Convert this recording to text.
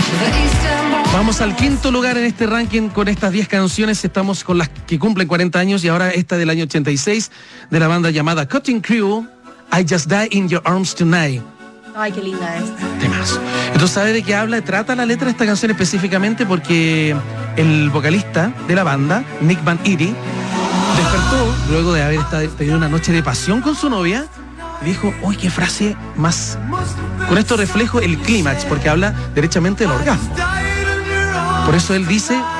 Vamos al quinto lugar en este ranking con estas 10 canciones. Estamos con las que cumplen 40 años y ahora esta del año 86 de la banda llamada Cutting Crew, I Just Die in Your Arms Tonight. Ay, qué linda es. Temazo. Entonces, ¿sabe de qué habla? Trata la letra de esta canción específicamente porque el vocalista de la banda, Nick Van Eaty, despertó luego de haber tenido una noche de pasión con su novia y dijo, uy, qué frase más... Con esto reflejo el clímax, porque habla derechamente del orgasmo. Por eso él dice,